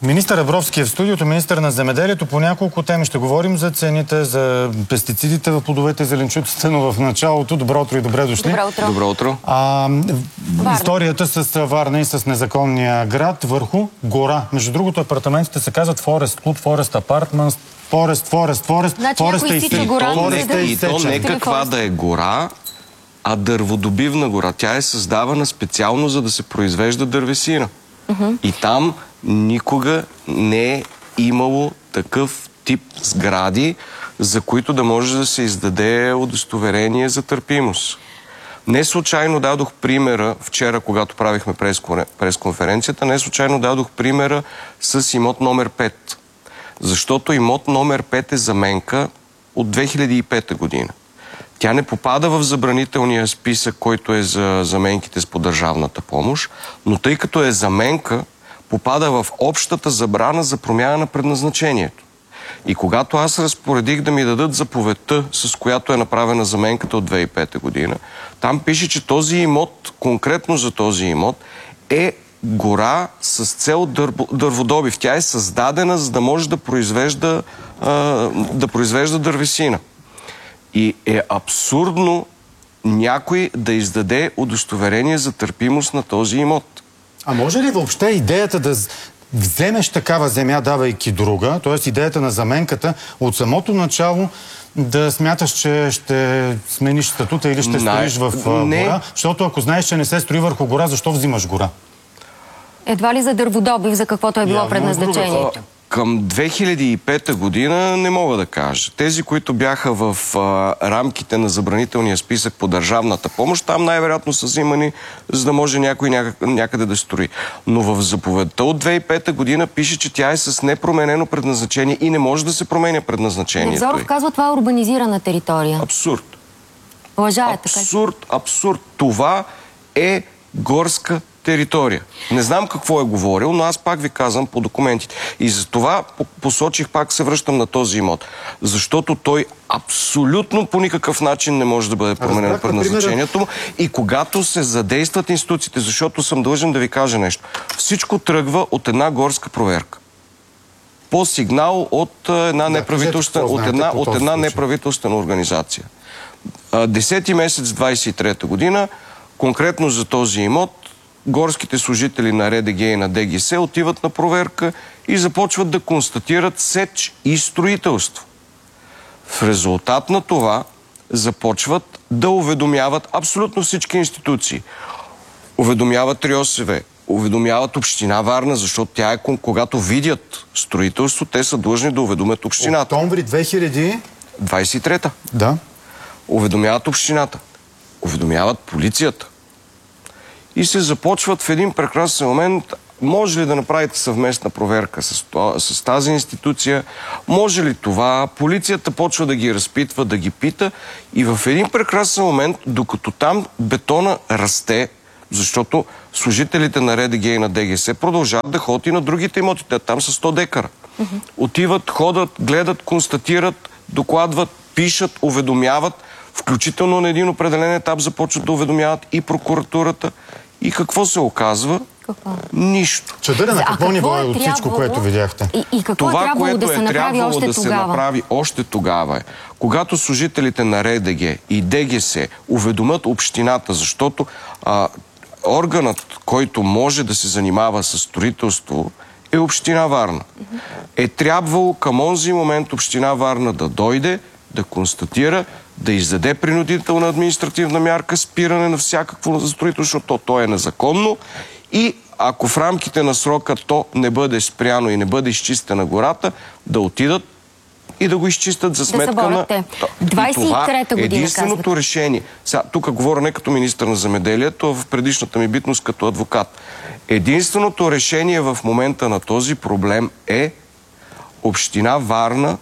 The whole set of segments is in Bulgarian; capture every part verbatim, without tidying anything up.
Министър Абровски е в студиото, министър на земеделието. По няколко теми ще говорим за цените, за пестицидите в плодовете и зеленчуците, но в началото добро утро и добре дошли. Добро утро. Добро утро. А, историята с Варна и с незаконния град върху гора. Между другото, апартаментите се казват Форест Клуб, Форест Апартманс, Форест, Форест, Форест, Фореста и Фореста и то не каква да е гора, а дърводобивна гора. Тя е създавана специално за да се произвежда дървесина. Uh-huh. И там никога не е имало такъв тип сгради, за които да може да се издаде удостоверение за търпимост. Не случайно дадох примера, вчера, когато правихме пресконференцията, не случайно дадох примера с имот номер пет. Защото имот номер пет е заменка от две хиляди и пета година. Тя не попада в забранителния списък, който е за заменките с поддържавната помощ, но тъй като е заменка, попада в общата забрана за промяна на предназначението. И когато аз разпоредих да ми дадат заповедта, с която е направена заменката от две хиляди и пета година, там пише, че този имот, конкретно за този имот, е гора с цел дърводобив. Тя е създадена, за да може да произвежда, да произвежда дървесина. И е абсурдно някой да издаде удостоверение за търпимост на този имот. А може ли въобще идеята да вземеш такава земя, давайки друга, т.е. идеята на заменката, от самото начало да смяташ, че ще смениш статута или ще строиш в не. гора? Защото ако знаеш, че не се строи върху гора, защо взимаш гора? Едва ли за дърводобив, за каквото е било Явно предназначението? Към две хиляди и пета година не мога да кажа. Тези, които бяха в а, рамките на забранителния списък по държавната помощ, там най-вероятно са взимани, за да може някой някак, някъде да строи. Но в заповедта от две хиляди и пета година пише, че тя е с непроменено предназначение и не може да се променя предназначението. Невзоров казва, това е урбанизирана територия. Абсурд. Лъжа е така. Абсурд, абсурд. Това е горска територия. Не знам какво е говорил, но аз пак ви казвам по документите. И за това посочих, пак се връщам на този имот. Защото той абсолютно по никакъв начин не може да бъде променено предназначението му. И когато се задействат институциите, защото съм длъжен да ви кажа нещо, всичко тръгва от една горска проверка. По сигнал от една, да, неправителствена, от една, от една неправителствена организация. Десети месец двадесет и трета година, конкретно за този имот, горските служители на РДГ и на ДГС отиват на проверка и започват да констатират сеч и строителство. В резултат на това започват да уведомяват абсолютно всички институции. Уведомяват РИОСВ, уведомяват Община Варна, защото тя е, когато видят строителство, те са длъжни да уведомят общината. Октомври две хиляди двадесет и трета. Да. Уведомяват общината, уведомяват полицията. И се започват в един прекрасен момент, може ли да направите съвместна проверка с, с тази институция, може ли това, полицията почва да ги разпитва, да ги пита и в един прекрасен момент, докато там бетона расте, защото служителите на РДГ и на ДГС продължават да ходят и на другите имоти, там са сто декара. Uh-huh. Отиват, ходят, гледат, констатират, докладват, пишат, уведомяват, включително на един определен етап започват да уведомяват и прокуратурата. И какво се оказва? Какво? Нищо. Чадъра на какво ниво е от всичко, трябвало, което видяхте? И, и какво това, е трябвало да се е направи още да тогава? се направи още тогава е, когато служителите на РДГ и ДГС уведомят общината, защото а, органът, който може да се занимава с строителство, е Община Варна. Mm-hmm. Е трябвало към онзи момент Община Варна да дойде, да констатира, да издаде принудителна административна мярка, спиране на всякакво строителство, то, то е незаконно и ако в рамките на срока то не бъде спряно и не бъде изчистена гората, да отидат и да го изчистят за сметка на... двадесет и трета година, единственото казвате. решение... Сега, тук говоря не като министър на земеделието, а в предишната ми битност като адвокат. Единственото решение в момента на този проблем е Община Варна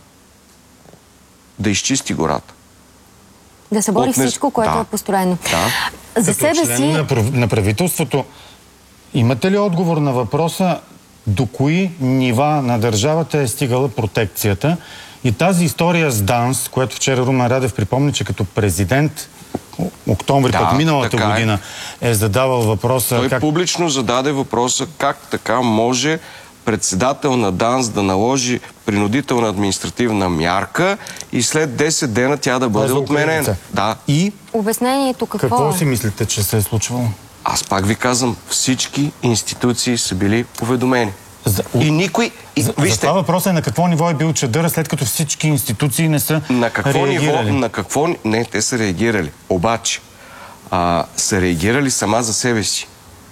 да изчисти гората. Да се бори Отнес... всичко, което да. е построено. Да. За себе си... На, на правителството, имате ли отговор на въпроса до кои нива на държавата е стигала протекцията? И тази история с ДАНС, което вчера Румен Радев припомни, че като президент октомври, да, пък миналата е. година е задавал въпроса... Той как... публично зададе въпроса как така може председател на ДАНС да наложи принудителна административна мярка и след десет дена тя да бъде отменена. Да. И обяснението какво, какво е? си мислите, че се е случвало? Аз пак ви казвам, всички институции са били уведомени. За, и никой... И, за, вижте, за това въпрос е на какво ниво е бил чадъра, след като всички институции не са на какво реагирали? Ниво, на какво... Не, те са реагирали. Обаче, а, са реагирали сама за себе си.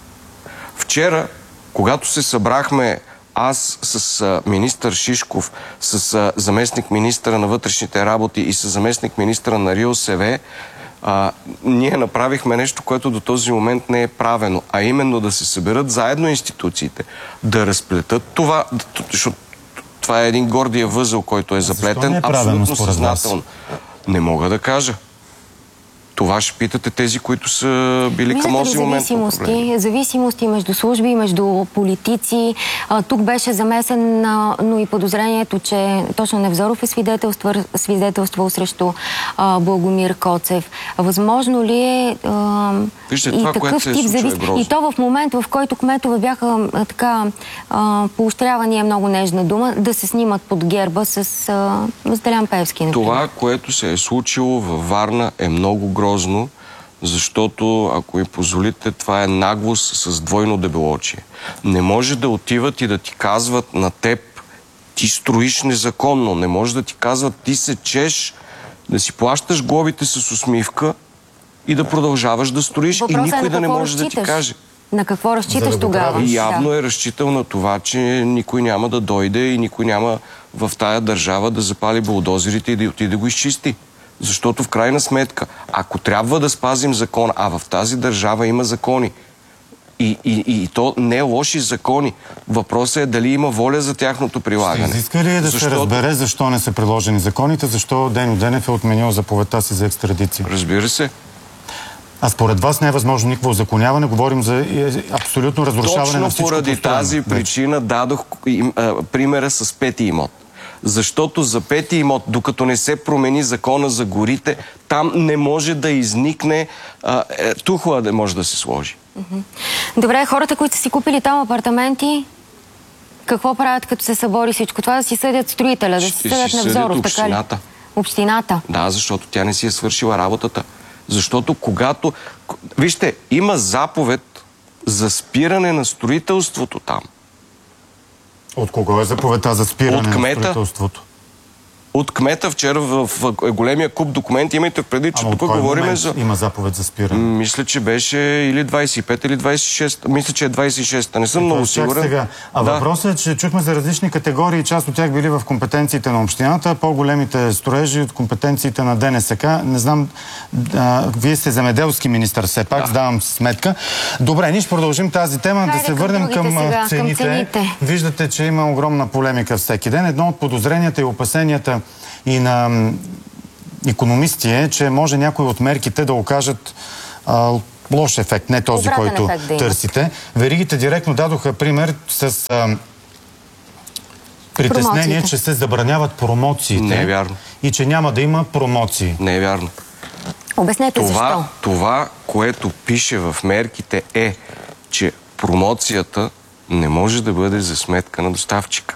Вчера, когато се събрахме аз с а, министър Шишков, с а, заместник министъра на вътрешните работи и с заместник министъра на РИОСВ, а, ние направихме нещо, което до този момент не е правено, а именно да се съберат заедно институциите, да разплетат това, защото това е един гордия възел, който е заплетен, е абсолютно съзнателно. Не мога да кажа. Това ще питате тези, които са били към този момент. Зависимости, зависимости между служби, между политици. А, тук беше замесен, а, но и подозрението, че точно Невзоров е свидетелствал, свидетелствал срещу а, Благомир Коцев. Възможно ли е а, Вижте, и това, такъв се тип завис... И то в момент, в който кметове бяха а, така а, поощрявани е много нежна дума, да се снимат под герба с, а, с Делян Пеевски. Например. Това, което се е случило във Варна, е много грозно, защото, ако ми позволите, това е наглост с двойно дебелочие. Не може да отиват и да ти казват на теб, ти строиш незаконно. Не може да ти казват, ти се чеш, да си плащаш глобите с усмивка и да продължаваш да строиш. Въпросът и никой е да не може разчиташ? да ти каже. На какво разчиташ да тогава? И явно е разчитал на това, че никой няма да дойде и никой няма в тая държава да запали булдозерите и да отиде да го изчисти. Защото в крайна сметка, ако трябва да спазим закона, а в тази държава има закони, и, и, и то не лоши закони, въпросът е дали има воля за тяхното прилагане. Ще изиска ли да Защото... се разбере защо не са приложени законите, защо Деню Денев е отменил заповедта си за екстрадиция? Разбира се. А според вас не е възможно никакво узаконяване, говорим за абсолютно разрушаване Точно на всичко. Точно поради построено. тази причина дадох а, примера с пети имот. Защото за пети имот, докато не се промени закона за горите, там не може да изникне а, е, тухла да може да се сложи. Добре, хората, които са си купили там апартаменти, какво правят, като се събори всичко това? Да си съдят строителя, да си съдят Невзоров, така ли? Общината. Общината. Да, защото тя не си е свършила работата. Защото когато... Вижте, има заповед за спиране на строителството там. От кого е заповедта за спиране От кмета, на строителството? От кмета вчера в, в, в големия куп документи. Имайте преди, че тук говорим за... има заповед за спиране? Мисля, че беше или двайсет и пет, или двайсет и шест. Мисля, че е двайсет и шест. Не съм е, много сигурен. Сега. А да. Въпросът е, че чухме за различни категории. Част от тях били в компетенциите на общината, по-големите строежи от компетенциите на ДНСК. Не знам, а, вие сте земеделски министър, все пак, да. Давам сметка. Добре, ние ще продължим тази тема. Хайде, да се върнем към, сега, цените. към цените. Виждате, че има огромна полемика всеки ден. Едно от подозренията и опасенията и на икономисти е, че може някои от мерките да окажат а, лош ефект, не този, обратен който ефект да търсите. Веригите директно дадоха пример с а, притеснение, промоциите. Че се забраняват промоциите. Не е вярно. И че няма да има промоции. Не е вярно. Обяснете това, защо. Това, което пише в мерките е, че промоцията не може да бъде за сметка на доставчика.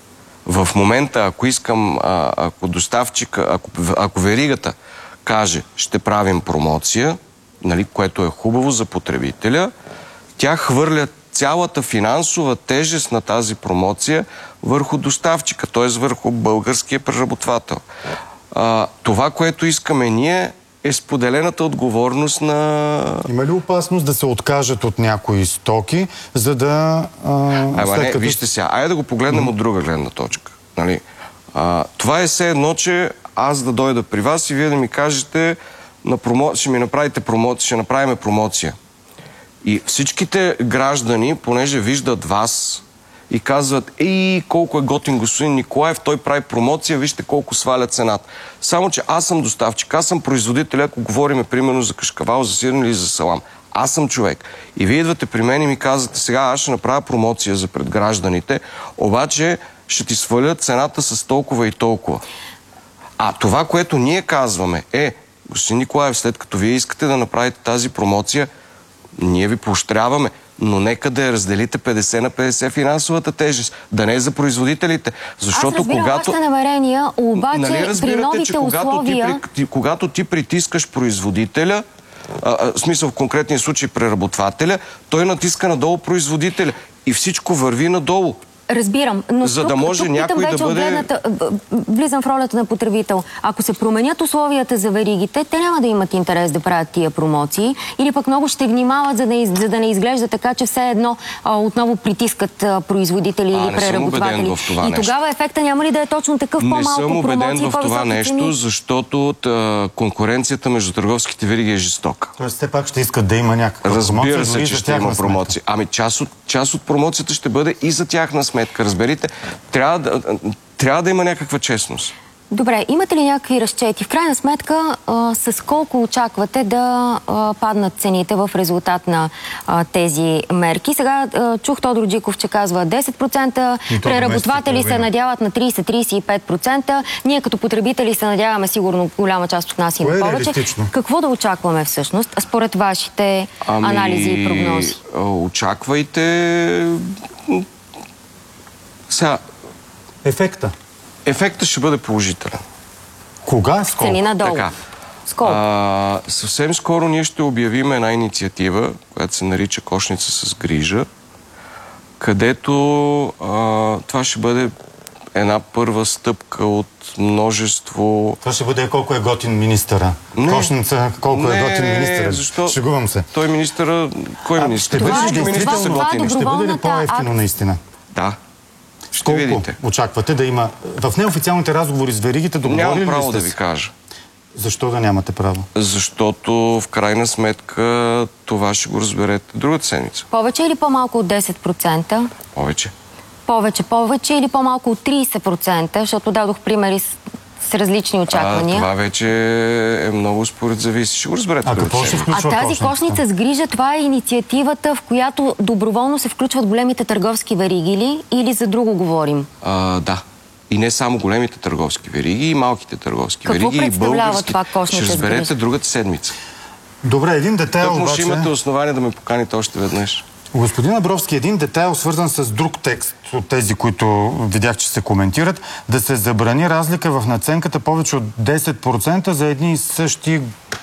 В момента, ако искам, а, ако доставчика, ако, ако веригата каже, ще правим промоция, нали, което е хубаво за потребителя, тя хвърля цялата финансова тежест на тази промоция върху доставчика, т.е. върху българския преработвател. А, това, което искаме ние, е споделената отговорност на... Има ли опасност да се откажат от някои стоки, за да... А, Ама не, като... вижте сега, айде да го погледнем mm-hmm. от друга гледна точка. Нали? А, това е все едно, че аз да дойда при вас и вие да ми кажете, на промо... ще ми направите промоция, ще направим промоция. И всичките граждани, понеже виждат вас и казват, ей, колко е готин господин Николаев, той прави промоция, вижте колко сваля цената. Само, че аз съм доставчик, аз съм производител, ако говорим примерно за кашкавал, за сирене или за салам. Аз съм човек. И вие идвате при мен и ми казвате, сега аз ще направя промоция за пред гражданите, обаче ще ти сваля цената с толкова и толкова. А това, което ние казваме е, господин Николаев, след като вие искате да направите тази промоция, ние ви поощряваме. но нека да я разделите петдесет на петдесет финансовата тежест. Да не е за производителите. Защото Аз разбирам когато... вашите намерения, обаче нали при новите че когато условия... Ти, ти, когато ти притискаш производителя, а, а, в смисъл в конкретния случай преработвателя, той натиска надолу производителя и всичко върви надолу. Разбирам, но за тук, да може тук някой вече да бъде... Гледната, влизам в ролята на потребител. Ако се променят условията за веригите, те няма да имат интерес да правят тия промоции или пък много ще внимават, за да, из, за да не изглежда така, че все едно а, отново притискат а, производители а, или преработватели. В това и нещо. Тогава ефекта няма ли да е точно такъв, по-малко промоции, по-малко Не съм убеден в това нещо, цени? защото а, конкуренцията между търговските вериги е жестока. Тоест, все пак ще искат да има някаква Разбира промоция. се, че ще има промоция. Ами част от, част от промоцията ще бъде и за тяхна сметка. Разберите, трябва да, трябва да има някаква честност. Добре, имате ли някакви разчети? В крайна сметка, а, с колко очаквате да а, паднат цените в резултат на а, тези мерки? Сега а, чух Тодор Джиков, че казва десет процента, преработватели се надяват на трийсет до трийсет и пет процента. Ние като потребители се надяваме сигурно голяма част от нас и на повече. Какво да очакваме всъщност, според вашите ами, анализи и прогнози? Очаквайте... Сега... Ефекта. Ефектът ще бъде положителен. Кога? Сколко? Цени надолу. Така. Сколко? А, съвсем скоро ние ще обявим една инициатива, която се нарича Кошница с грижа, където а, това ще бъде една първа стъпка от множество... Това ще бъде колко е готин министъра. Не, Кошница, колко не, е готин министъра. Защо? Шегувам се. Той министъра... Кой а, министър? Ще бъде ли действително готин? Ще бъде ли по-ефтино наистина? Да. Ще Колко видите. Очаквате да има... В неофициалните разговори с веригите договорили ли сте? Нямам право да ви кажа. Защо да нямате право? Защото в крайна сметка това ще го разберете другата седмица. Повече или по-малко от десет процента? Повече. Повече, повече или по-малко от трийсет процента, защото дадох примери с, с различни очаквания. А, това вече е много според зависи. Ще го разберете. А какво ще включва А тази кошница с грижа, това е инициативата, в която доброволно се включват големите търговски вериги ли, или за друго говорим? А, да. И не само големите търговски вериги, и малките търговски Какво вериги, и български. Какво представлява това кошница с грижа? Ще разберете другата седмица. Добре, един детайл Тъкмо обаче... ще имате основание да ме поканите още веднъж. Господин Абровски, един детайл, свързан с друг текст от тези, които видях, че се коментират, да се забрани разлика в наценката повече от десет процента за едни и същи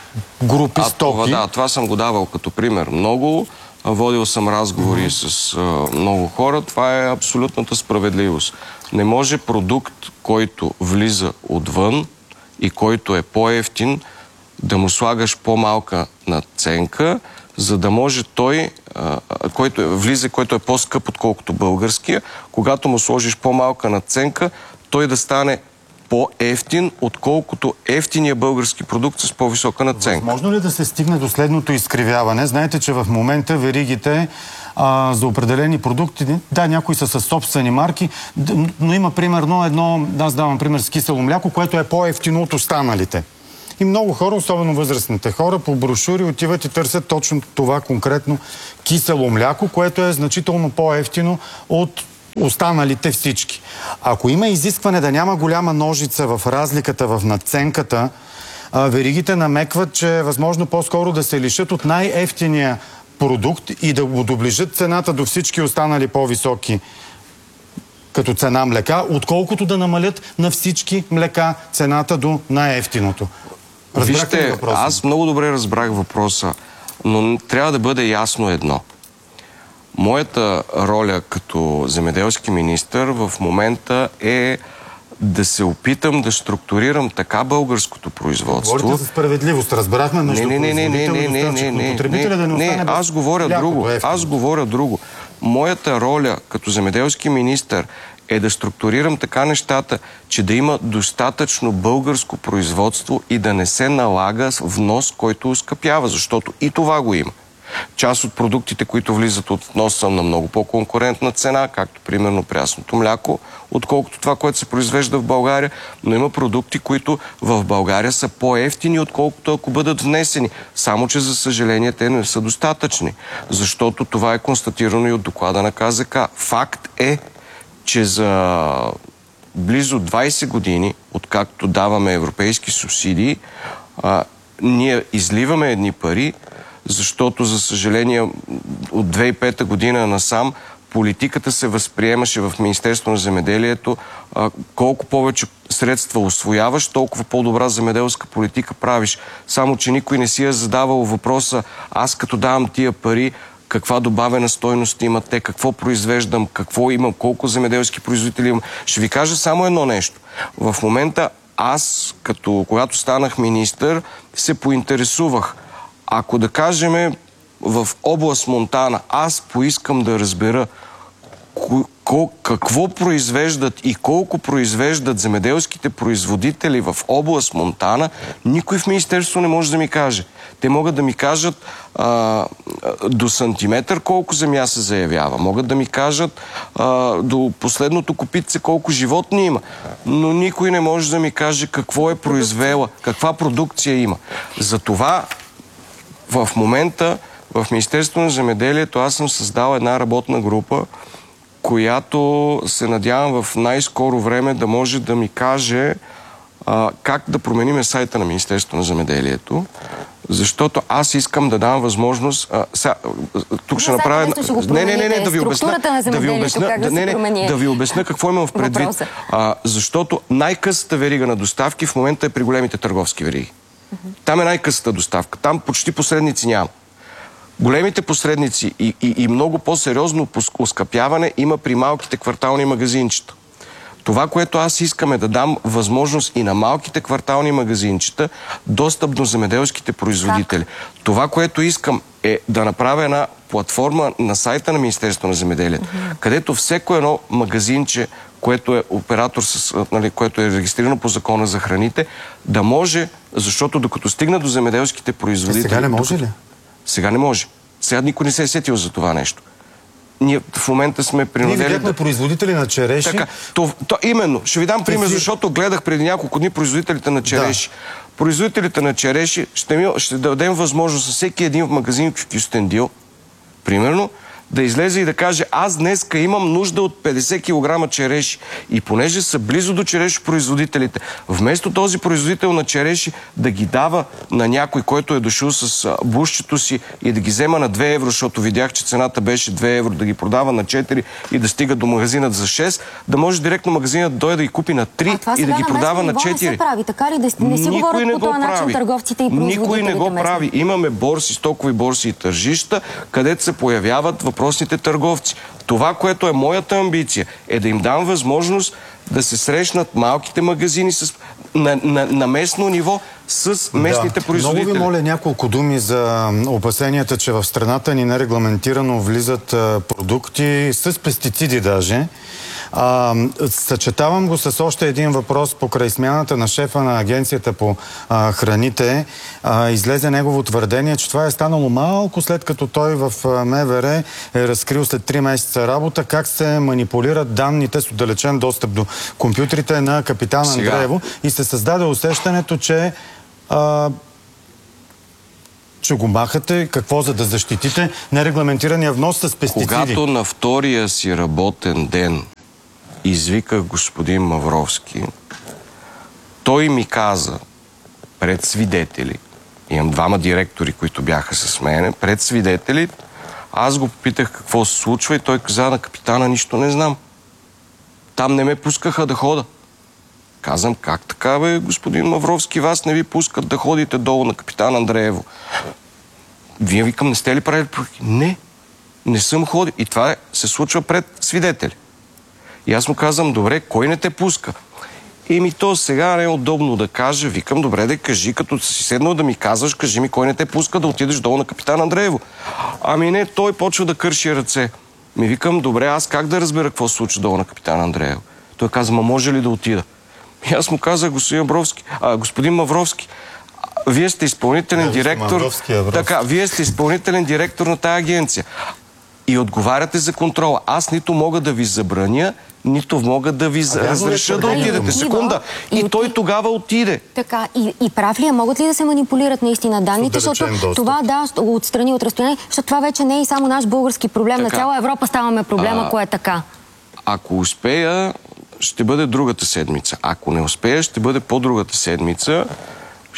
групи а, стоки. Това, да, това съм го давал като пример. Много, водил съм разговори mm-hmm. с а, много хора. Това е абсолютната справедливост. Не може продукт, който влиза отвън и който е по-евтин, да му слагаш по-малка наценка, за да може той, а, който е, влиза, който е по-скъп отколкото българския, когато му сложиш по-малка наценка, той да стане по-евтин, отколкото ефтиния български продукт с по-висока наценка. Възможно ли да се стигне до следното изкривяване? Знаете, че в момента веригите а, за определени продукти, да, някои са със собствени марки, но има примерно едно, аз давам пример с кисело мляко, което е по-евтино от останалите. И много хора, особено възрастните хора, по брошури отиват и търсят точно това конкретно кисело мляко, което е значително по-евтино от останалите всички. Ако има изискване да няма голяма ножица в разликата в надценката, веригите намекват, че е възможно по-скоро да се лишат от най-евтиния продукт и да го доближат цената до всички останали по-високи като цена млека, отколкото да намалят на всички млека цената до най-евтиното. Вижте, аз много добре разбрах въпроса, но трябва да бъде ясно едно. Моята роля като земеделски министър в момента е да се опитам да структурирам така българското производство. Говорите за справедливост, разбрахме между не, не, не, не, не, не, не, не, потребителя да не остане не, аз говоря друго. Аз говоря друго. Моята роля като земеделски министър е да структурирам така нещата, че да има достатъчно българско производство и да не се налага внос, който ускъпява, защото и това го има. Част от продуктите, които влизат от внос, са на много по-конкурентна цена, както примерно прясното мляко, отколкото това, което се произвежда в България, но има продукти, които в България са по-евтини, отколкото ако бъдат внесени. Само че, за съжаление, те не са достатъчни, защото това е констатирано и от доклада на КЗК. Факт е, че за близо двайсет години, откакто даваме европейски субсидии, а, ние изливаме едни пари, защото, за съжаление, от две хиляди и пета година насам политиката се възприемаше в Министерството на земеделието. А, колко повече средства усвояваш, толкова по-добра земеделска политика правиш. Само че никой не си е задавал въпроса: аз като давам тия пари, каква добавена стойност имат те, какво произвеждам, какво имам, колко земеделски производители имам. Ще ви кажа само едно нещо. В момента аз, като, когато станах министър, се поинтересувах. Ако, да кажем, в област Монтана аз поискам да разбера какво произвеждат и колко произвеждат земеделските производители в област Монтана, никой в министерство не може да ми каже. Те могат да ми кажат а, до сантиметър колко земя се заявява. Могат да ми кажат а, до последното копитце колко животни има. Но никой не може да ми каже какво е произвела, каква продукция има. Затова в момента в Министерството на земеделието аз съм създал една работна група, която се надявам в най-скоро време да може да ми каже а, как да променим сайта на Министерството на земеделието, защото аз искам да дам възможност... А, ся, тук ще направя... Не, не, не, не, да ви обясня, да ви обясня, да, не, не, да ви обясня какво имам в предвид. А, защото най-късата верига на доставки в момента е при големите търговски вериги. Uh-huh. Там е най-късата доставка. Там почти посредници няма. Големите посредници и, и, и много по-сериозно оскъпяване има при малките квартални магазинчета. Това, което аз искам, е да дам възможност и на малките квартални магазинчета достъп до земеделските производители. Как? Това, което искам, е да направя една платформа на сайта на Министерството на земеделието, mm-hmm. където всеко едно магазинче, което е оператор, с, нали, което е регистрирано по Закона за храните, да може, защото докато стигна до земеделските производители... А сега не може докато... ли? Сега не може. Сега никой не се е сетил за това нещо. Ние в момента сме принудени... Ние видяхме да... производители на череши. Така, то, то, именно. Ще ви дам пример, защото гледах преди няколко дни производителите на череши. Да. Производителите на череши ще, ми, ще дадем възможност за всеки един в магазин в Кюстендил, примерно, да излезе и да каже: аз днеска имам нужда от петдесет килограма череши. И понеже са близо до черешопроизводителите, вместо този производител на череши да ги дава на някой, който е дошъл с бушчето си и да ги взема на две евро, защото видях, че цената беше две евро, да ги продава на четири и да стига до магазинът за шест, да може директно магазинът да дойде да ги купи на три и да ги продава на четири. Не се прави, така ли? Да не си говорят по този начин търговците и производителите. Никой не го прави. Имаме борси, стокови борси и тържища, където се появяват въпросните търговци. Това, което е моята амбиция, е да им дам възможност да се срещнат малките магазини с, на, на, на местно ниво с местните да. производители. Много ви моля няколко думи за опасенията, че в страната ни нерегламентирано влизат а, продукти с пестициди даже. А, съчетавам го с още един въпрос покрай смяната на шефа на Агенцията по а, храните. А, излезе негово твърдение, че това е станало малко след като той в МВР е разкрил след три месеца работа как се манипулират данните с отдалечен достъп до компютрите на капитан Андреево и се създаде усещането, че а, че го махате. Какво, за да защитите нерегламентирания внос с пестициди? Когато на втория си работен ден извиках господин Мавровски, той ми каза пред свидетели, имам двама директори, които бяха с мене, пред свидетели, аз го попитах какво се случва и той каза: на капитана нищо не знам. Там не ме пускаха да хода. Казвам: как така, бе, господин Мавровски, вас не ви пускат да ходите долу на капитан Андреево? Вие, викам, не сте ли правили проверки? Не, не съм ходил. И това се случва пред свидетели. И аз му казвам: добре, кой не те пуска? И ми то сега не е удобно да кажа. Викам: добре, да кажи, като си седнал да ми казваш, кажи ми кой не те пуска да отидеш долу на капитан Андреево. Ами не, той почва да кърши ръце. Ми викам: добре, аз как да разбера какво се случва долу на капитан Андреево? Той каза: ма може ли да отида? И аз му казах: господин Мавровски, а, господин Мавровски, вие сте изпълнителен yeah, директор. Така, вие сте изпълнителен директор на тази агенция. И отговаряте за контрола. Аз нито мога да ви забраня, нито мога да ви а, разреша да отидете. Секунда. И, и той тогава отиде. Така, и, и прав ли е? Могат ли да се манипулират наистина данните? Защото това, да, отстрани от разстояние, защото това вече не е само наш български проблем. Така, на цяла Европа ставаме проблема, кое е така. Ако успея, ще бъде другата седмица. Ако не успея, ще бъде по-другата седмица. Ще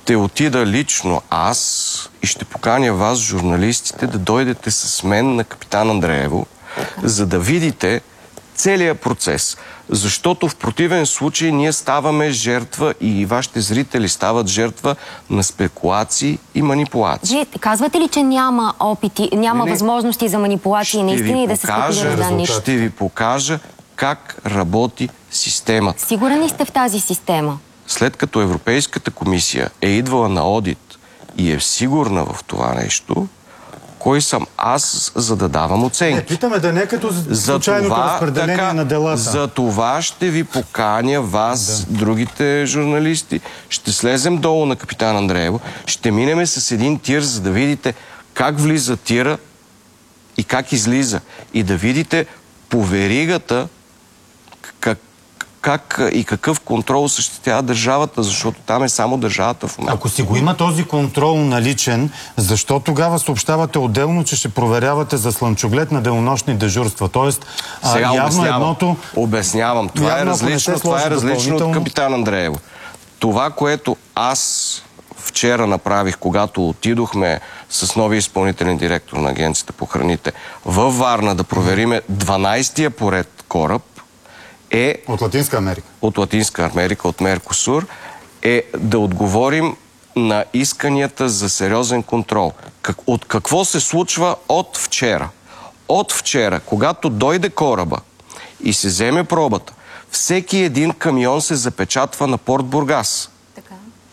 ще отида лично аз и ще поканя вас, журналистите, да дойдете с мен на Капитан Андреево, за да видите целият процес. Защото в противен случай ние ставаме жертва и вашите зрители стават жертва на спекулации и манипулации. Вие казвате ли, че няма опити, няма не, възможности за манипулации наистина и да се спекулира данни? Ще ви покажа как работи системата. Сигурен ли сте в тази система? След като Европейската комисия е идвала на одит и е сигурна в това нещо, кой съм аз, за да давам оценки? Не, питаме да не като случайното разпределение така, на делата. За това ще ви поканя вас, да. другите журналисти. Ще слезем долу на Капитан Андреево, ще минеме с един тир, за да видите как влиза тира и как излиза. И да видите по веригата как как и какъв контрол осъществява държавата, защото там е само държавата в момента. Ако си го има този контрол наличен, защо тогава съобщавате отделно, че ще проверявате за слънчоглед на денонощни дежурства? Тоест, сега явно обяснявам, едното... Обяснявам. Това явно, е различно, това е различно от Капитан Андреево. Това, което аз вчера направих, когато отидохме с новия изпълнителен директор на Агенцията по храните във Варна да провериме дванайсетия поред кораб, е... От Латинска Америка. От Латинска Америка, от Меркосур, е да отговорим на исканията за сериозен контрол. Как, от какво се случва от вчера? От вчера, когато дойде кораба и се вземе пробата, всеки един камион се запечатва на Порт Бургас. Така.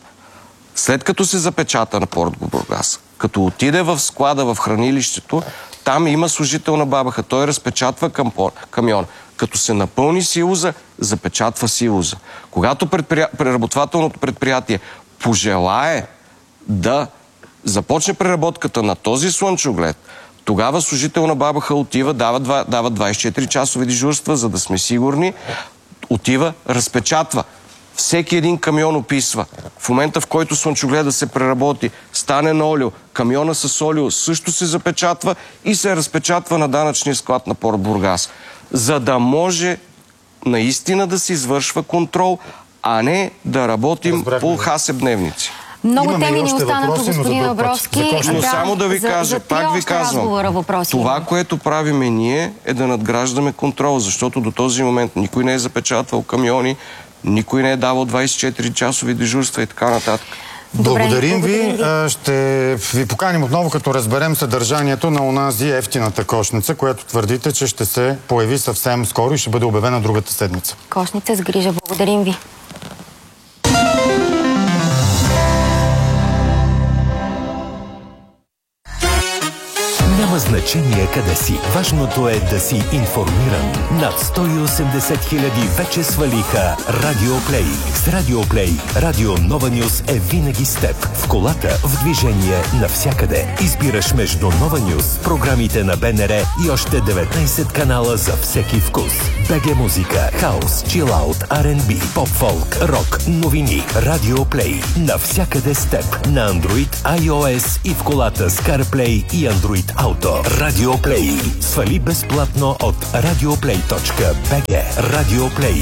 След като се запечата на Порт Бургас, като отиде в склада, в хранилището, там има служител на БАБХ. Той разпечатва към камион. Като се напълни силоза, запечатва силоза. Когато предприя... преработвателното предприятие пожелае да започне преработката на този слънчоглед, тогава служител на БАБХ отива, дава, два... дава двайсет и четири часови дежурства, за да сме сигурни, отива, разпечатва. Всеки един камион описва. В момента, в който слънчогледа се преработи, стане на олио, камиона с олио също се запечатва и се разпечатва на данъчния склад на Порт Бургас. За да може наистина да се извършва контрол, а не да работим Разбрахме. по хасебдневници. Много Имаме теми ни останат, господин Абровски. Но да, само да ви за, кажа, за пак ви казвам, това, което правиме ние, е да надграждаме контрол, защото до този момент никой не е запечатвал камиони, никой не е давал двайсет и четири часови дежурства и така нататък. Добре, благодарим ви. Ще ви поканим отново, като разберем съдържанието на онази ефтината кошница, която твърдите, че ще се появи съвсем скоро и ще бъде обявена другата седмица. Кошница с грижа. Благодарим ви. Няма значение къде си. Важното е да си информиран. Над сто и осемдесет хиляди вече свалиха Радио Плей. С Радио Плей, Радио Нова Нюз е винаги с теб. В колата, в движение, навсякъде. Избираш между Нова Нюз, програмите на БНР и още деветнайсет канала за всеки вкус. БГ музика, хаус, чилаут, Ар енд Би, поп-фолк, рок, новини. Радио Плей. Навсякъде с теб. На Android, iOS и в колата с CarPlay и Android Auto. Радио Плей. Свали безплатно от радиоплей точка би джи. Радио Плей.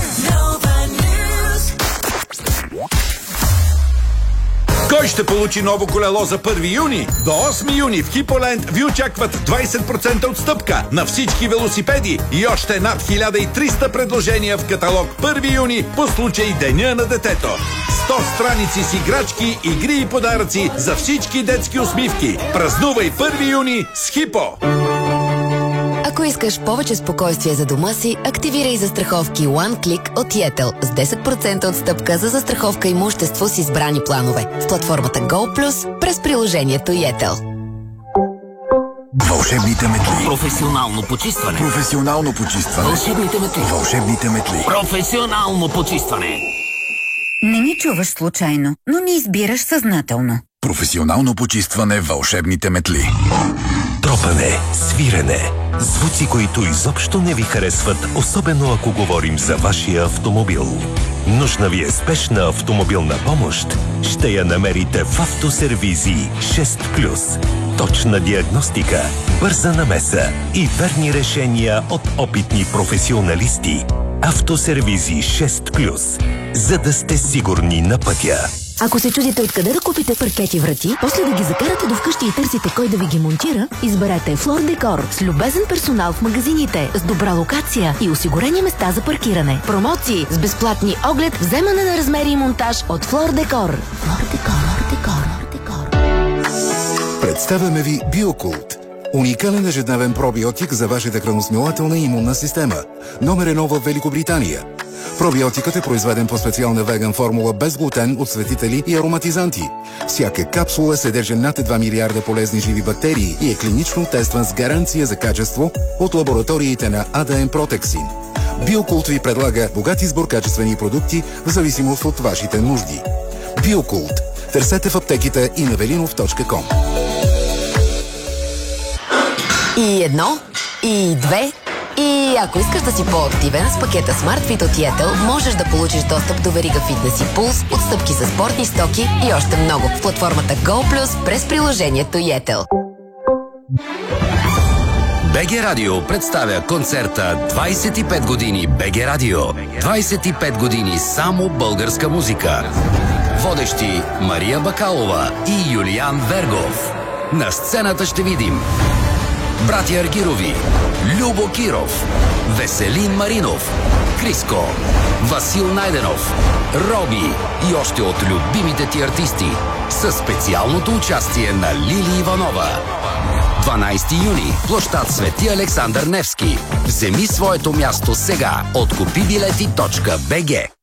Кой ще получи ново колело за първи юни? До осми юни в Хиполенд ви очакват двайсет процента отстъпка на всички велосипеди и още над хиляда и триста предложения в каталог първи юни по случай Деня на детето. сто страници с играчки, игри и подаръци за всички детски усмивки. Празнувай първи юни с Хипо! Ако искаш повече спокойствие за дома си, активирай застраховки One Click от Yettel с десет процента отстъпка за застраховка имущество с избрани планове в платформата Go Plus през приложението Yettel. Вълшебните метли. Професионално почистване. Професионално почистване. Вълшебните метли. Вълшебните метли. Професионално почистване. Не ни чуваш случайно, но ни избираш съзнателно. Професионално почистване. Вълшебните метли. Тропане, свирене, звуци, които изобщо не ви харесват, особено ако говорим за вашия автомобил. Нужна ви е спешна автомобилна помощ? Ще я намерите в Автосервизи шест плюс. Точна диагностика, бърза намеса и верни решения от опитни професионалисти. Автосервизи шест плюс. За да сте сигурни на пътя. Ако се чудите откъде да купите паркети врати, после да ги закарате до вкъщи и търсите кой да ви ги монтира, изберете Флор Декор с любезен персонал в магазините, с добра локация и осигурени места за паркиране. Промоции с безплатни оглед, вземане на размери и монтаж от Флор Декор. Флор Декор, Декор, Декор. Представяме ви Биокулт. Уникален ежедневен пробиотик за вашата храносмилателна и имунна система. Номер едно в Великобритания. Пробиотикът е произведен по специална веган формула без глутен, отцветители и ароматизанти. Всяка капсула съдържа над два милиарда полезни живи бактерии и е клинично тестван с гаранция за качество от лабораториите на ей ди ем Протексин. Биокулт ви предлага богат избор качествени продукти в зависимост от вашите нужди. Биокулт. Търсете в аптеките и на велинов точка ком. И едно, и две, и ако искаш да си по-активен, с пакета SmartFit от Yettel можеш да получиш достъп до верига Fitness и Pulse, отстъпки за спортни стоки и още много в платформата GoPlus през приложението Yettel. БГ Радио представя концерта двайсет и пет години БГ Радио. двайсет и пет години само българска музика. Водещи Мария Бакалова и Юлиан Вергов. На сцената ще видим братя Аргирови, Любо Киров, Веселин Маринов, Криско, Васил Найденов, Роби и още от любимите ти артисти със специалното участие на Лили Иванова. дванайсети юни, площад Свети Александър Невски. Вземи своето място сега от купи билети точка би джи.